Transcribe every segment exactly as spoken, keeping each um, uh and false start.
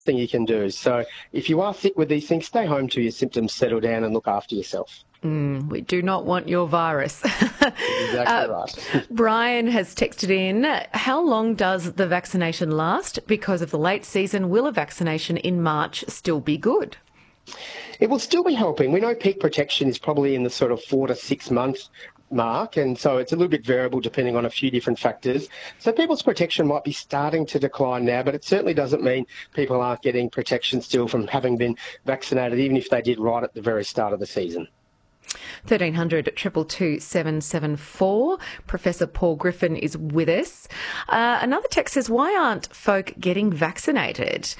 thing you can do. So if you are sick with these things, stay home till your symptoms settle down and look after yourself. Mm, we do not want your virus. Exactly uh, right. Brian has texted in, how long does the vaccination last? Because of the late season, will a vaccination in March still be good? It will still be helping. We know peak protection is probably in the sort of four to six month mark, and so it's a little bit variable depending on a few different factors. So people's protection might be starting to decline now, but it certainly doesn't mean people aren't getting protection still from having been vaccinated, even if they did right at the very start of the season. thirteen hundred, two two two, seven seven four. Professor Paul Griffin is with us. Uh, another text says, why aren't folk getting vaccinated?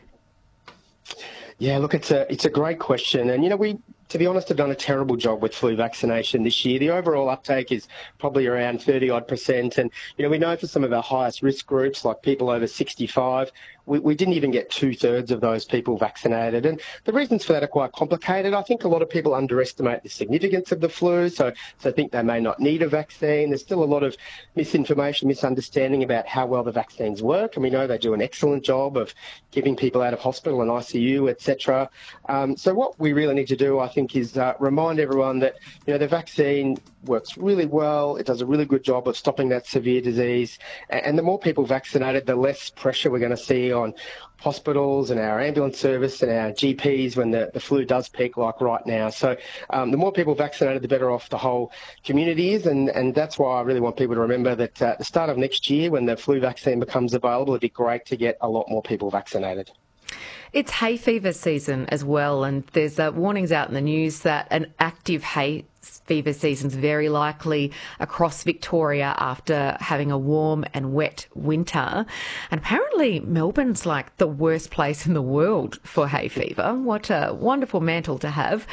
Yeah, look, it's a it's a great question. And, you know, we, to be honest, have done a terrible job with flu vaccination this year. The overall uptake is probably around thirty odd percent. And, you know, we know for some of our highest risk groups, like people over sixty-five, we, we didn't even get two thirds of those people vaccinated. And the reasons for that are quite complicated. I think a lot of people underestimate the significance of the flu, so, so think they may not need a vaccine. There's still a lot of misinformation, misunderstanding about how well the vaccines work. And we know they do an excellent job of giving people out of hospital and I C U, et cetera. Um, so what we really need to do, I think, is uh, remind everyone that, you know, the vaccine works really well. It does a really good job of stopping that severe disease. And the more people vaccinated, the less pressure we're going to see on hospitals and our ambulance service and our G Ps when the, the flu does peak like right now. So um, the more people vaccinated, the better off the whole community is. And, and that's why I really want people to remember that uh, at the start of next year, when the flu vaccine becomes available, it'd be great to get a lot more people vaccinated. It's hay fever season as well, and there's uh, warnings out in the news that an active hay fever season is very likely across Victoria after having a warm and wet winter. And apparently Melbourne's like the worst place in the world for hay fever. What a wonderful mantle to have.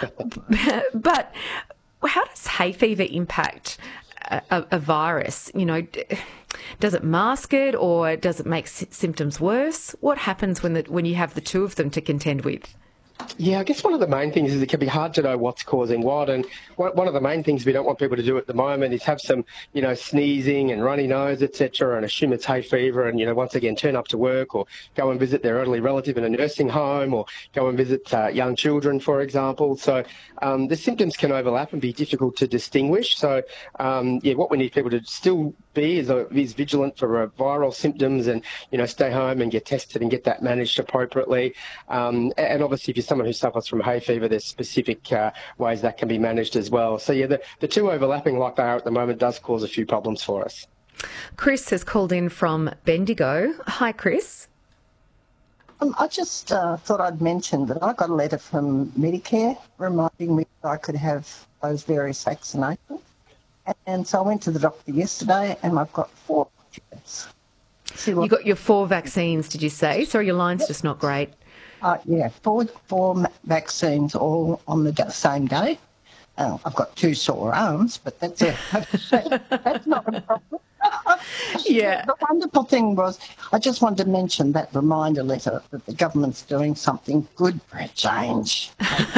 But how does hay fever impact a, a virus? You know, does it mask it, or does it make s- symptoms worse? What happens when the, when you have the two of them to contend with? Yeah, I guess one of the main things is it can be hard to know what's causing what, and one of the main things we don't want people to do at the moment is have some, you know, sneezing and runny nose, et cetera, and assume it's hay fever, and, you know, once again turn up to work or go and visit their elderly relative in a nursing home or go and visit uh, young children, for example. So um, the symptoms can overlap and be difficult to distinguish. So um, yeah, what we need people to still be is, uh, is vigilant for uh, viral symptoms, and, you know, stay home and get tested and get that managed appropriately. Um, and obviously, if you're someone who suffers from hay fever, there's specific uh, ways that can be managed as well. So yeah, the, the two overlapping like they are at the moment does cause a few problems for us. Chris has called in from Bendigo. Hi, Chris. Um, I just uh, thought I'd mention that I got a letter from Medicare reminding me that I could have those various vaccinations. And so I went to the doctor yesterday and I've got four jabs. You got your four vaccines, did you say? Sorry, your line's just not great. Uh, yeah, four, four vaccines all on the same day. Uh, I've got two sore arms, but that's a, that's not a problem. Yeah. The wonderful thing was, I just wanted to mention that reminder letter that the government's doing something good for a change.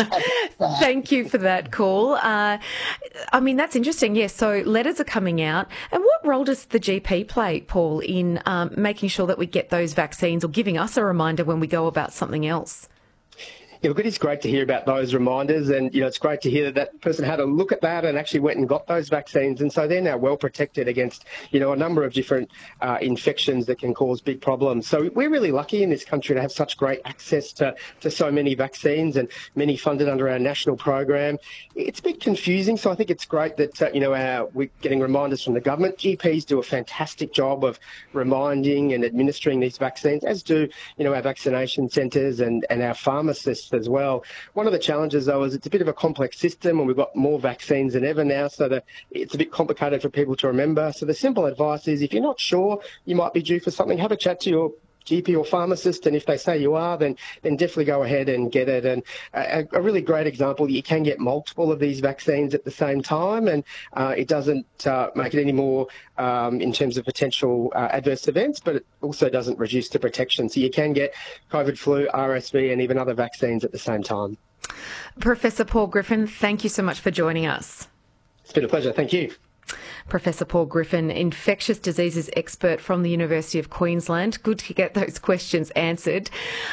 Thank you for that call. Uh, I mean, that's interesting. Yes, so letters are coming out. And what role does the G P play, Paul, in um, making sure that we get those vaccines or giving us a reminder when we go about something else? Yeah, look, it is great to hear about those reminders, and, you know, it's great to hear that that person had a look at that and actually went and got those vaccines, and so they're now well protected against, you know, a number of different uh, infections that can cause big problems. So we're really lucky in this country to have such great access to, to so many vaccines, and many funded under our national program. It's a bit confusing, so I think it's great that, uh, you know, our, we're getting reminders from the government. G Ps do a fantastic job of reminding and administering these vaccines, as do, you know, our vaccination centres and, and our pharmacists as well. One of the challenges, though, is it's a bit of a complex system, and we've got more vaccines than ever now, so that it's a bit complicated for people to remember. So the simple advice is, if you're not sure you might be due for something, have a chat to your G P or pharmacist, and if they say you are, then then definitely go ahead and get it. And a, a really great example, you can get multiple of these vaccines at the same time, and uh, it doesn't uh, make it any more um, in terms of potential uh, adverse events, but it also doesn't reduce the protection. So you can get COVID, flu, R S V, and even other vaccines at the same time. Professor Paul Griffin, thank you so much for joining us. It's been a pleasure. Thank you. Professor Paul Griffin, infectious diseases expert from the University of Queensland. Good to get those questions answered.